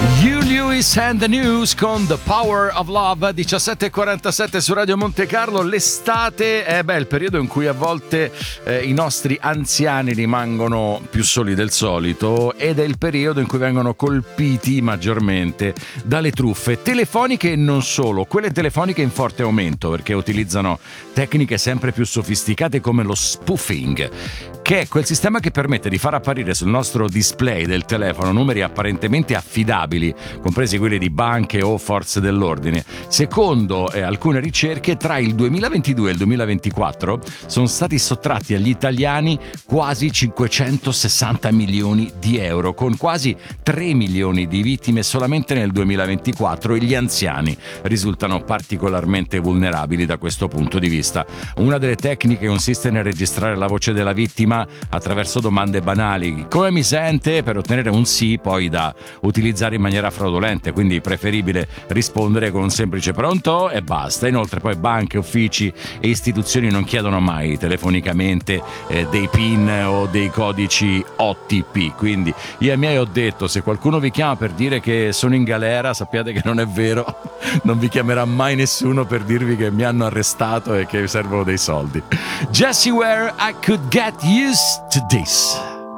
Hugh Lewis and the News con The Power of Love, 17:47 su Radio Monte Carlo. L'estate è il periodo in cui a volte i nostri anziani rimangono più soli del solito, ed è il periodo in cui vengono colpiti maggiormente dalle truffe telefoniche e non solo, quelle telefoniche in forte aumento perché utilizzano tecniche sempre più sofisticate come lo spoofing, che è quel sistema che permette di far apparire sul nostro display del telefono numeri apparentemente affidabili, compresi quelli di banche o forze dell'ordine. Secondo alcune ricerche, tra il 2022 e il 2024 sono stati sottratti agli italiani quasi 560 milioni di euro, con quasi 3 milioni di vittime solamente nel 2024, e gli anziani risultano particolarmente vulnerabili da questo punto di vista. Una delle tecniche consiste nel registrare la voce della vittima attraverso domande banali: come mi sente? Per ottenere un sì poi da utilizzare in maniera fraudolenta, quindi preferibile rispondere con un semplice pronto e basta. Inoltre poi banche, uffici e istituzioni non chiedono mai telefonicamente dei PIN o dei codici OTP, quindi io ai miei ho detto: se qualcuno vi chiama per dire che sono in galera, sappiate che non è vero, non vi chiamerà mai nessuno per dirvi che mi hanno arrestato e che servono dei soldi. Jessie Ware, I Could Get Used to This.